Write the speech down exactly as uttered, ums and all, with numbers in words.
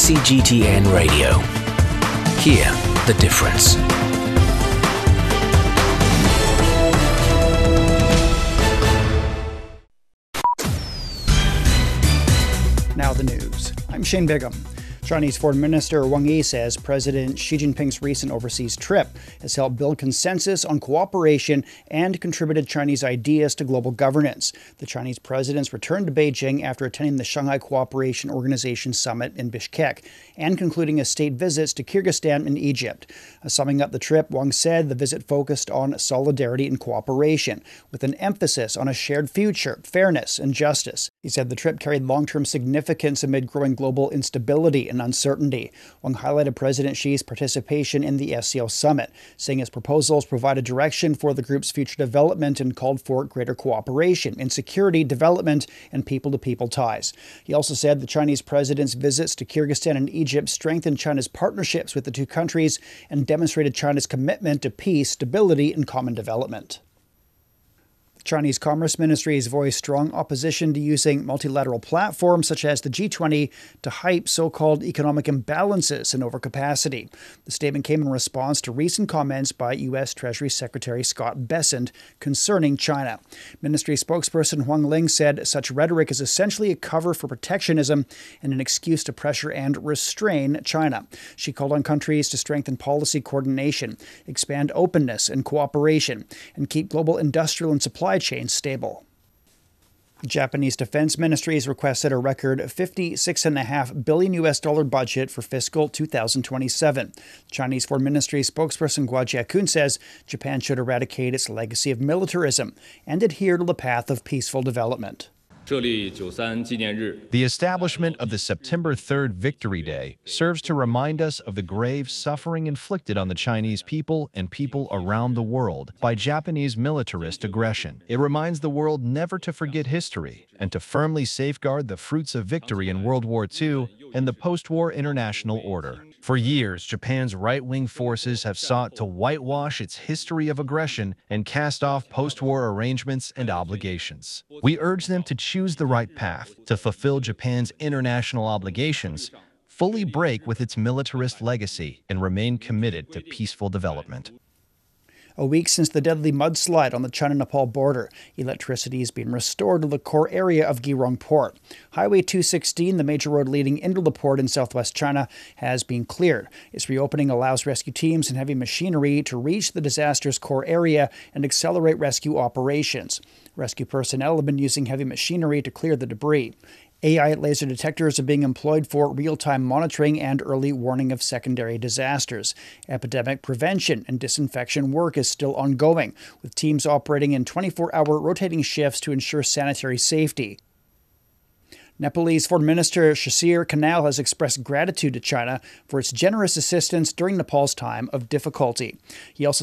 C G T N Radio. Hear the difference. Now the news. I'm Shane Bigham. Chinese Foreign Minister Wang Yi says President Xi Jinping's recent overseas trip has helped build consensus on cooperation and contributed Chinese ideas to global governance. The Chinese president's returned to Beijing after attending the Shanghai Cooperation Organization summit in Bishkek and concluding his state visits to Kyrgyzstan and Egypt. Uh, summing up the trip, Wang said the visit focused on solidarity and cooperation, with an emphasis on a shared future, fairness, and justice. He said the trip carried long-term significance amid growing global instability and uncertainty. Wang highlighted President Xi's participation in the S C O summit, saying his proposals provide a direction for the group's future development and called for greater cooperation in security, development, and people-to-people ties. He also said the Chinese president's visits to Kyrgyzstan and Egypt strengthened China's partnerships with the two countries and demonstrated China's commitment to peace, stability, and common development. Chinese Commerce Ministry has voiced strong opposition to using multilateral platforms such as the G twenty to hype so-called economic imbalances and overcapacity. The statement came in response to recent comments by U S Treasury Secretary Scott Bessent concerning China. Ministry spokesperson Huang Ling said such rhetoric is essentially a cover for protectionism and an excuse to pressure and restrain China. She called on countries to strengthen policy coordination, expand openness and cooperation, and keep global industrial and supply chain stable. The Japanese Defense Ministry has requested a record fifty-six point five billion U S dollar budget for fiscal two thousand twenty-seven. Chinese Foreign Ministry spokesperson Guo Jiakun says Japan should eradicate its legacy of militarism and adhere to the path of peaceful development. The establishment of the September third Victory Day serves to remind us of the grave suffering inflicted on the Chinese people and people around the world by Japanese militarist aggression. It reminds the world never to forget history and to firmly safeguard the fruits of victory in World War Two and the post-war international order. For years, Japan's right-wing forces have sought to whitewash its history of aggression and cast off post-war arrangements and obligations. We urge them to choose the right path, to fulfill Japan's international obligations, fully break with its militarist legacy, and remain committed to peaceful development. A week since the deadly mudslide on the China-Nepal border, electricity is being restored to the core area of Girong Port. Highway two sixteen, the major road leading into the port in southwest China, has been cleared. Its reopening allows rescue teams and heavy machinery to reach the disaster's core area and accelerate rescue operations. Rescue personnel have been using heavy machinery to clear the debris. A I laser detectors are being employed for real-time monitoring and early warning of secondary disasters. Epidemic prevention and disinfection work is still ongoing, with teams operating in twenty-four hour rotating shifts to ensure sanitary safety. Nepalese Foreign Minister Shashir Kanal has expressed gratitude to China for its generous assistance during Nepal's time of difficulty. He also